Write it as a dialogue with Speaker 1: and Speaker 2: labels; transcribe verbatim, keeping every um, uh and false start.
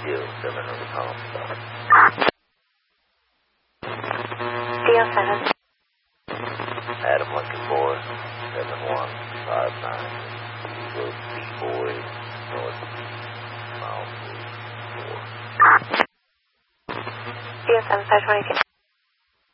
Speaker 1: zero seven on the column stop.
Speaker 2: zero seven.
Speaker 1: Adam Monkey four seven one five nine. Road B boy north mile four.
Speaker 2: zero seven five twenty-two.